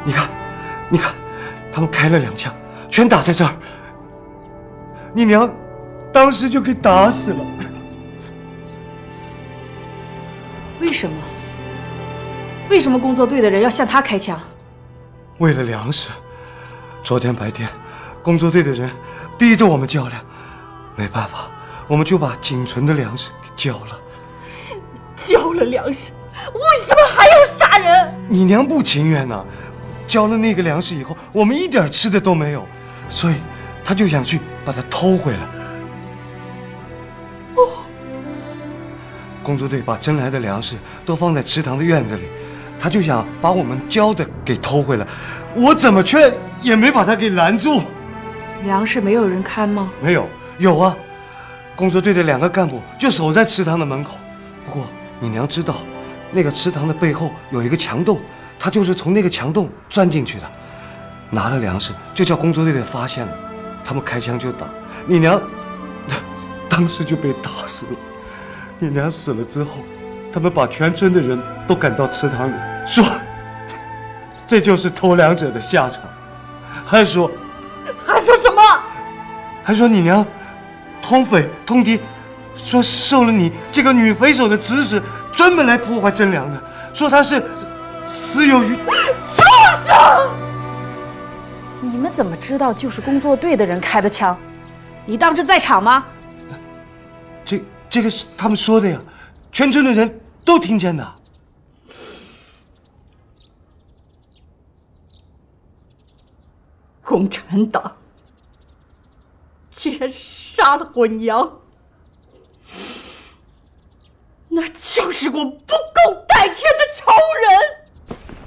你看，你看，他们开了2枪，全打在这儿。你娘当时就给打死了。 为什么？为什么工作队的人要向他开枪？ 为了粮食。昨天白天，工作队的人逼着我们交粮，没办法，我们就把仅存的粮食给交了。 交了粮食，为什么还要杀人？ 你娘不情愿呐，交了那个粮食以后，我们一点吃的都没有，所以她就想去把它偷回来。工作队把征来的粮食都放在池塘的院子里，他就想把我们交的给偷回来，我怎么劝也没把他给拦住。 粮食没有人看吗？ 没有，有啊，工作队的2个干部就守在池塘的门口。不过你娘知道，那个池塘的背后有一个墙洞，他就是从那个墙洞钻进去的。拿了粮食就叫工作队的发现了，他们开枪就打你娘，当时就被打死了。你娘死了之后，他们把全村的人都赶到池塘里，说这就是偷粮者的下场，还说什么？ 还说你娘通匪通敌，说受了你这个女匪首的指使，专门来破坏征粮的，说她是死有余。 畜生！你们怎么知道就是工作队的人开的枪？你当时在场吗？ 这个是他们说的呀，全村的人都听见的。 共产党竟然杀了我娘，那就是我不公！